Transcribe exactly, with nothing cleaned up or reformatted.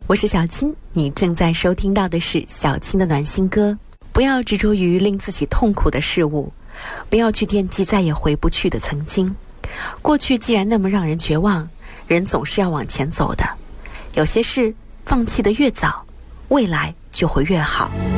我是小青，你正在收听到的是小青的暖心歌。不要执着于令自己痛苦的事物，不要去惦记再也回不去的曾经。过去既然那么让人绝望，人总是要往前走的。有些事放弃的越早，未来就会越好。